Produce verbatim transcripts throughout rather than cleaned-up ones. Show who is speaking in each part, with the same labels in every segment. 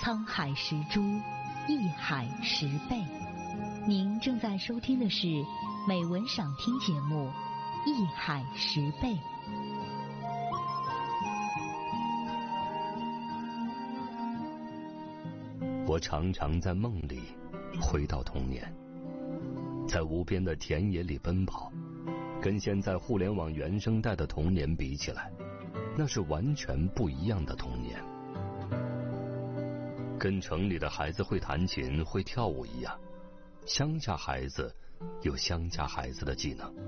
Speaker 1: 沧海石珠，一海十倍。您正在收听的是美文赏听节目《一海十倍》。
Speaker 2: 我常常在梦里回到童年，在无边的田野里奔跑，跟现在互联网原生代的童年比起来，那是完全不一样的童年。跟城里的孩子会弹琴会跳舞一样，乡下孩子有乡下孩子的技能。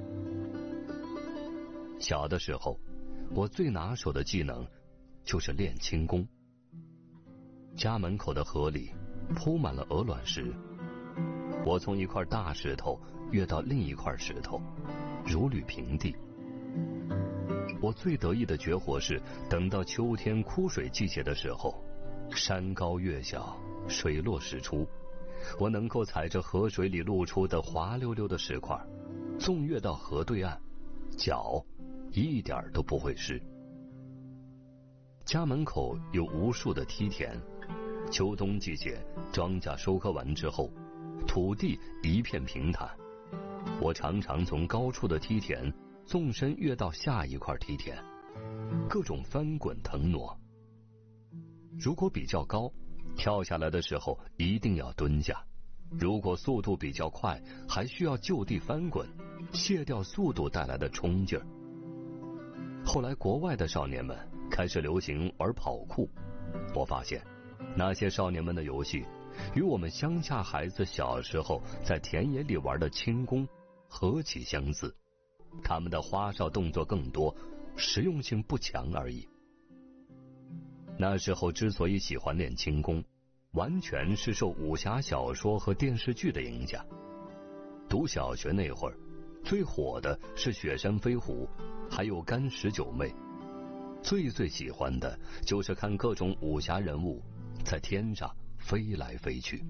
Speaker 2: 小的时候，我最拿手的技能就是练轻功。家门口的河里铺满了鹅卵石，我从一块大石头跃到另一块石头，如履平地。我最得意的绝活是，等到秋天枯水季节的时候，山高月小，水落石出，我能够踩着河水里露出的滑溜溜的石块，纵跃到河对岸，脚一点都不会湿。家门口有无数的梯田，秋冬季节庄稼收割完之后，土地一片平坦，我常常从高处的梯田纵身跃到下一块梯田，各种翻滚腾挪。如果比较高，跳下来的时候一定要蹲下，如果速度比较快，还需要就地翻滚，卸掉速度带来的冲劲儿。后来国外的少年们开始流行玩跑酷，我发现那些少年们的游戏与我们乡下孩子小时候在田野里玩的轻功何其相似，他们的花哨动作更多，实用性不强而已。那时候之所以喜欢练轻功，完全是受武侠小说和电视剧的影响。读小学那会儿，最火的是雪山飞狐，还有干十九妹。最最喜欢的就是看各种武侠人物在天上飞来飞去。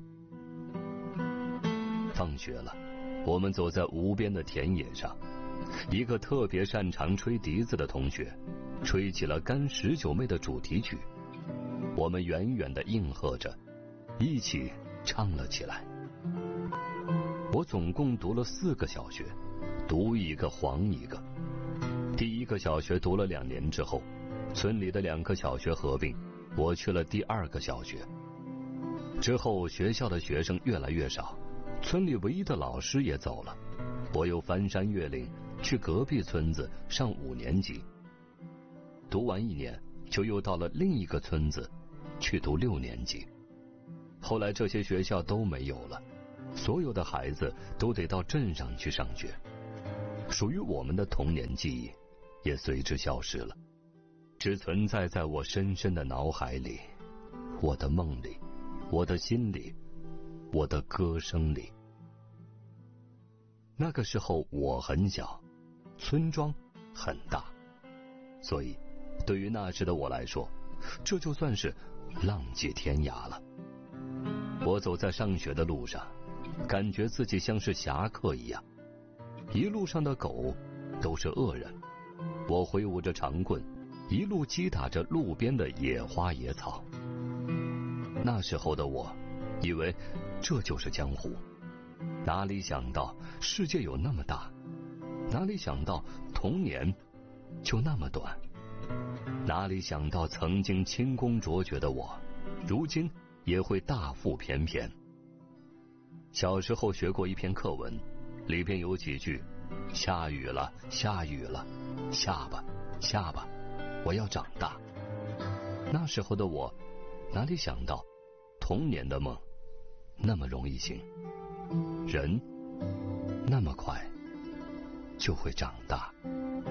Speaker 2: 放学了，我们走在无边的田野上，一个特别擅长吹笛子的同学吹起了干十九妹的主题曲，我们远远地应和着，一起唱了起来。我总共读了四个小学，读一个黄一个。第一个小学读了两年之后，村里的两个小学合并，我去了第二个小学。之后学校的学生越来越少，村里唯一的老师也走了，我又翻山越岭去隔壁村子上五年级。读完一年，就又到了另一个村子去读六年级。后来这些学校都没有了，所有的孩子都得到镇上去上学，属于我们的童年记忆也随之消失了，只存在在我深深的脑海里，我的梦里，我的心里，我的歌声里。那个时候我很小，村庄很大，所以对于那时的我来说，这就算是浪迹天涯了。我走在上学的路上，感觉自己像是侠客一样，一路上的狗都是恶人，我挥舞着长棍，一路击打着路边的野花野草。那时候的我以为这就是江湖，哪里想到世界有那么大，哪里想到童年就那么短，哪里想到曾经轻功卓绝的我，如今也会大腹翩翩。小时候学过一篇课文，里边有几句：下雨了，下雨了，下吧，下吧，我要长大。那时候的我，哪里想到童年的梦那么容易醒，人那么快就会长大。